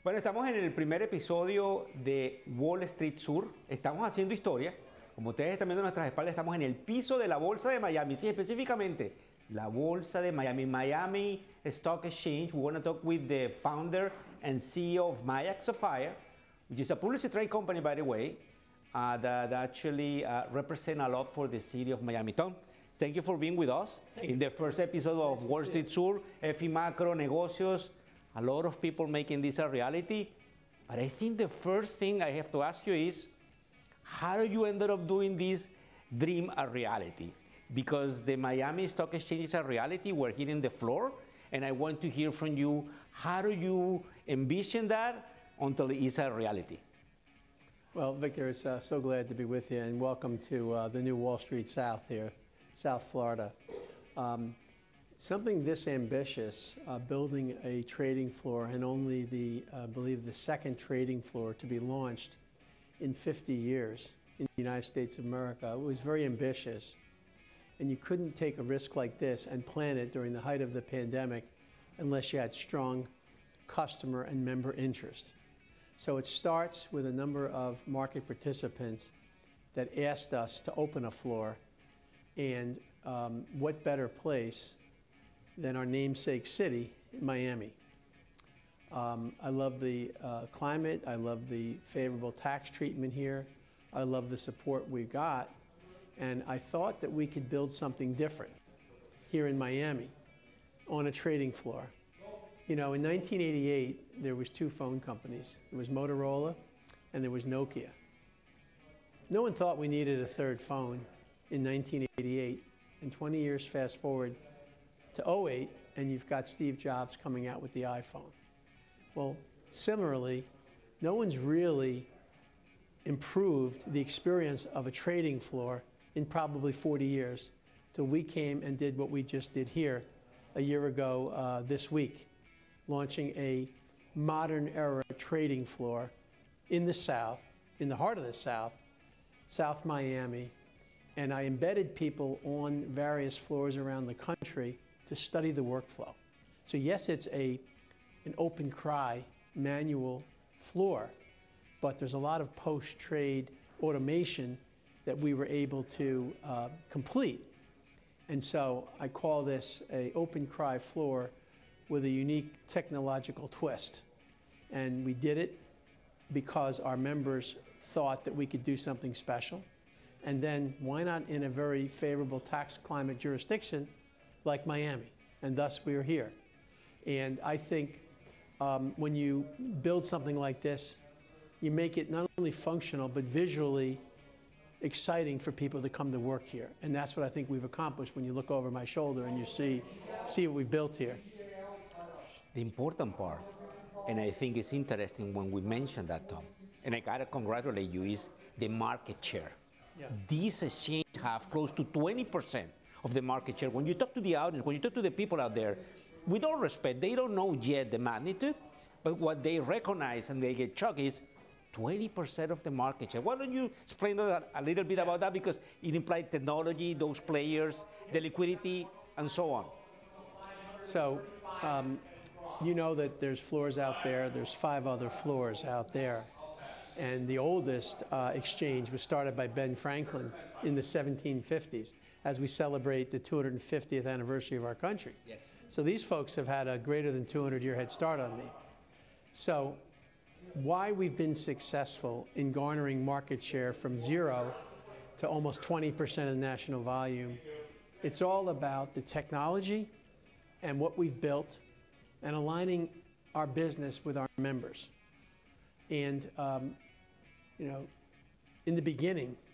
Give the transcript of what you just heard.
Bueno, estamos en el primer episodio de Wall Street Sur. Estamos haciendo historia. Como ustedes están viendo a nuestras espaldas, estamos en el piso de la Bolsa de Miami. Sí, específicamente, la Bolsa de Miami, Miami Stock Exchange. We want to talk with the founder and CEO of Mayak Sapphire, which is a publicly traded company, by the way, that actually represent a lot for the city of Miami. Tom, thank you for being with us in the first episode of Wall Street Sur, FI Macro, Negocios. A lot of people making this a reality. But I think the first thing I have to ask you is, how do you ended up doing this dream a reality? Because the Miami Stock Exchange is a reality. We're here in the floor. And I want to hear from you, how do you envision that until it is a reality? Well, Victor, it's so glad to be with you, and welcome to the new Wall Street South here, South Florida. Something this ambitious, building a trading floor, and only I believe the second trading floor to be launched in 50 years in the United States of America. It was very ambitious, and you couldn't take a risk like this and plan it during the height of the pandemic unless you had strong customer and member interest. So it starts with a number of market participants that asked us to open a floor, and what better place than our namesake city, Miami. I love the climate, I love the favorable tax treatment here, I love the support we got, and I thought that we could build something different here in Miami on a trading floor. You know, in 1988, there was two phone companies. There was Motorola and there was Nokia. No one thought we needed a third phone in 1988, and 20 years fast forward to 2008, and you've got Steve Jobs coming out with the iPhone. Well, similarly, no one's really improved the experience of a trading floor in probably 40 years till we came and did what we just did here a year ago this week, launching a modern era trading floor in the South, in the heart of the South, South Miami, and I embedded people on various floors around the country to study the workflow. So yes, it's an open cry manual floor, but there's a lot of post-trade automation that we were able to complete. And so I call this an open cry floor with a unique technological twist. And we did it because our members thought that we could do something special. And then why not in a very favorable tax climate jurisdiction like Miami? And thus we are here. And I think when you build something like this, you make it not only functional, but visually exciting for people to come to work here. And that's what I think we've accomplished when you look over my shoulder and you see what we've built here. The important part, and I think it's interesting when we mention that, Tom, and I gotta congratulate you, is the market share. Yeah. These exchanges have close to 20% of the market share. When you talk to the audience, when you talk to the people out there, with all respect, they don't know yet the magnitude, but what they recognize and they get shocked is 20% of the market share. Why don't you explain that a little bit about that, because it implies technology, those players, the liquidity, and so on. So, you know that there's floors out there, there's 5 other floors out there. And the oldest exchange was started by Ben Franklin in the 1750s as we celebrate the 250th anniversary of our country. Yes. So these folks have had a greater than 200-year head start on me. So why we've been successful in garnering market share from 0 to almost 20% of the national volume, it's all about the technology and what we've built and aligning our business with our members. And you know, in the beginning,